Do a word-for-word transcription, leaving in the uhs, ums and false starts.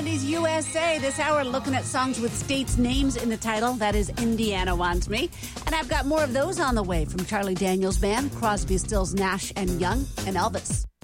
seventies U S A. This hour, looking at songs with states' names in the title. That is Indiana Wants Me. And I've got more of those on the way from Charlie Daniels Band, Crosby, Stills, Nash and Young, and Elvis.